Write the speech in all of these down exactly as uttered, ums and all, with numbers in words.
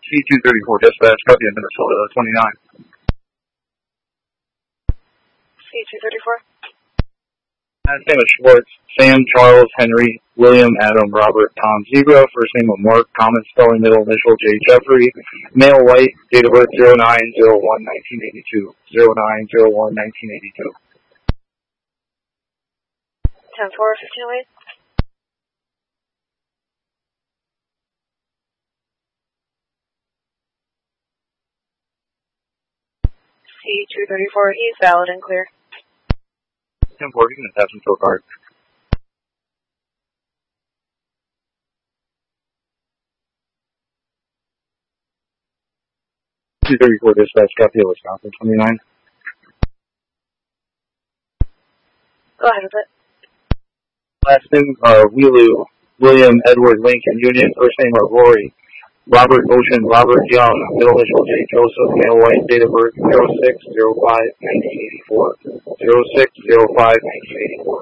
C two thirty-four dispatch, copy of Minnesota twenty-nine. C two thirty-four. Last name is Schwartz, Sam, Charles, Henry, William, Adam, Robert, Tom, Zebra, first name of Mark, common spelling, middle initial, J. Jeffrey, male, white, date of birth zero nine zero one nineteen eighty-two, zero nine zero one nineteen eighty-two. ten four, fifteen oh eight. C two thirty-four, he's valid and clear. ten four, you can attach him to a card. two thirty-four dispatch, copy of Wisconsin twenty-nine. Go ahead with it. Last name, uh, Wheelu, William, Edward, Lincoln, Union, first name of Rory, Robert Ocean, Robert Young, middle initial, J. Joseph, male, white, date of birth zero six zero five nineteen eighty-four, zero six zero five nineteen eighty-four.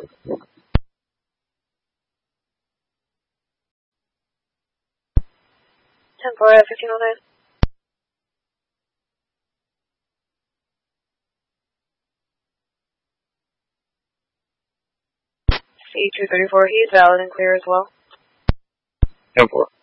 ten four, fifteen oh nine. C two thirty-four, he's valid and clear as well. ten four.